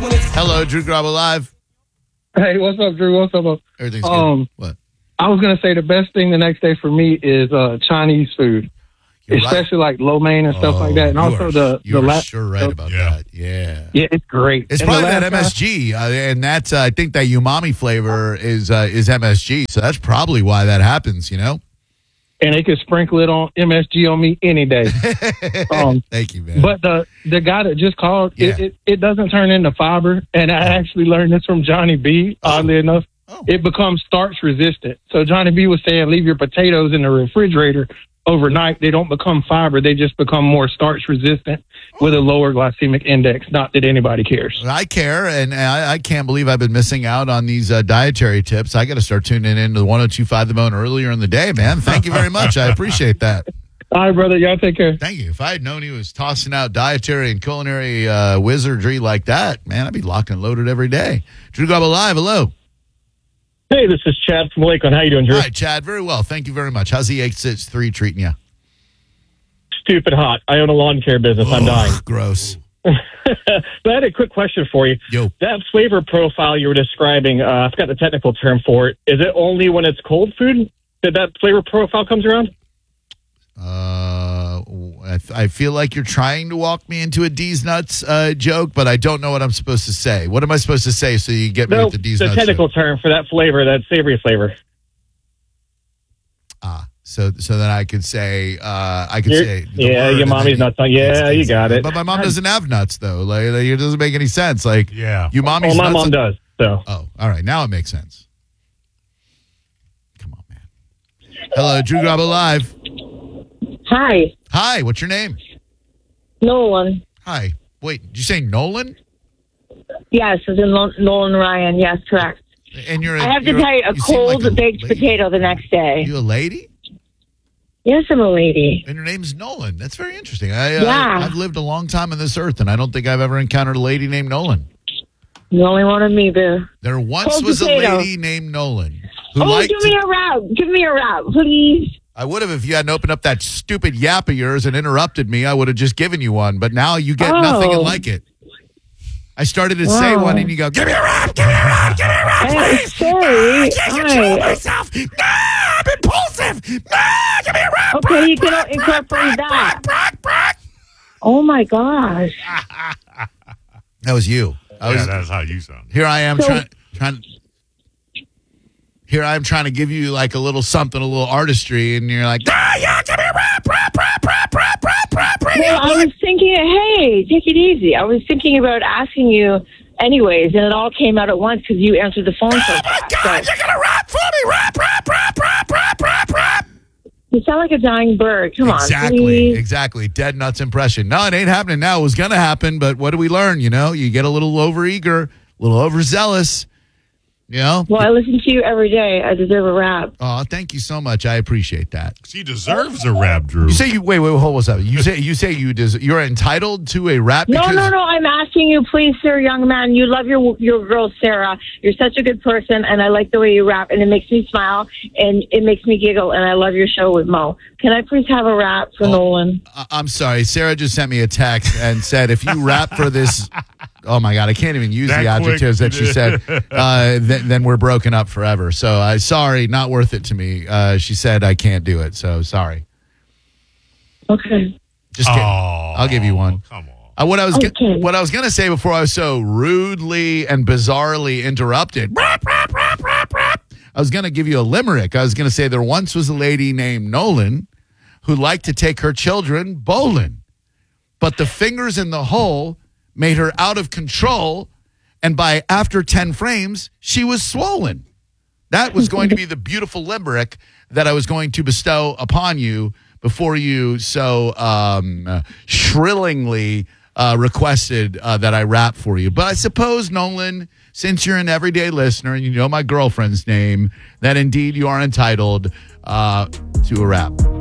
Hello, Drew Garabo Live. Hey, what's up, Drew? What's up? Everything's good. What? I was gonna say the best thing the next day for me is Chinese food, especially like lo mein and stuff like that, and also you're sure right about that. Yeah, it's great. It's probably that MSG, and that's I think that umami flavor is MSG, so that's probably why that happens. You know. And they could sprinkle it on MSG on me any day. Thank you, man. But the guy that just called, it doesn't turn into fiber. And I actually learned this from Johnny B, oddly enough. It becomes starch resistant. So Johnny B was saying leave your potatoes in the refrigerator overnight. They don't become fiber. They just become more starch resistant with a lower glycemic index. Not that anybody cares. I care, and I can't believe I've been missing out on these dietary tips. I got to start tuning in to the 102.5 The Bone earlier in the day, man. Thank you very much. I appreciate that. All right, brother. Y'all take care. Thank you. If I had known he was tossing out dietary and culinary wizardry like that, man, I'd be locked and loaded every day. Drew Garabo Live, hello. Hey, this is Chad from Lakeland. How you doing, Drew? Hi, Chad. Very well. Thank you very much. How's the 863 treating you? Stupid hot. I own a lawn care business. I'm dying. Gross. But I had a quick question for you. Yo. That flavor profile you were describing, I forgot the technical term for it. Is it only when it's cold food that flavor profile comes around? I feel like you're trying to walk me into a D's Nuts joke, but I don't know what I'm supposed to say. What am I supposed to say so you get me with the D's Nuts? The technical term for that flavor, that savory flavor. So then I could say, your mommy's nuts on. Yeah, you got it. But my mom doesn't have nuts though. Like it doesn't make any sense. Like, you mommy's my nuts. mom does. So. Oh, all right. Now it makes sense. Come on, man. Hello, Drew Garabo Live. Hi. Hi. What's your name? Nolan. Hi. Wait, did you say Nolan? Yes, it's in Nolan Ryan. Yes, correct. And I have to tell you, a cold baked potato the next day. You a lady? Yes, I'm a lady. And your name's Nolan. That's very interesting. I've lived a long time on this earth, and I don't think I've ever encountered a lady named Nolan. The only one of me, boo. There once was a lady named Nolan. Give me a rap. Give me a rap, please. I would have if you hadn't opened up that stupid yap of yours and interrupted me. I would have just given you one, but now you get nothing like it. I started to say one, and you go, give me a rap, give me a rap, give me a rap, please. Sorry. I can't control myself. No, I'm impulsive. No, give me a rap. Okay, you can incorporate that. Oh, my gosh. That was you. That's how you sound. Here I am trying to give you like a little something, a little artistry, and you're like, give me a rap. Well, I was thinking, hey, take it easy. I was thinking about asking you anyways, and it all came out at once because you answered the phone so fast. Oh, my God, you're going to rap for me. Rap. You sound like a dying bird. Come on, please. Exactly. Dead Nuts impression. No, it ain't happening now. It was going to happen, but what do we learn? You know, you get a little overeager, a little overzealous. You know? Well, I listen to you every day. I deserve a rap. Oh, thank you so much. I appreciate that. She deserves a rap, Drew. You say wait, hold on. You say you're entitled to a rap? No. I'm asking you, please, sir, young man. You love your girl, Sarah. You're such a good person, and I like the way you rap, and it makes me smile, and it makes me giggle, and I love your show with Mo. Can I please have a rap for Nolan? I'm sorry. Sarah just sent me a text and said, if you rap for this... Oh, my God. I can't even use the adjectives that she said. Then we're broken up forever. So, sorry, not worth it to me. She said I can't do it. So, sorry. Okay. Just kidding. I'll give you one. Come on. What I was going to say before I was so rudely and bizarrely interrupted, I was going to give you a limerick. I was going to say there once was a lady named Nolan who liked to take her children bowling. But the fingers in the hole made her out of control, and by after 10 frames, she was swollen. That was going to be the beautiful limerick that I was going to bestow upon you before you so shrillingly requested that I rap for you. But I suppose, Nolan, since you're an everyday listener and you know my girlfriend's name, that indeed you are entitled to a rap.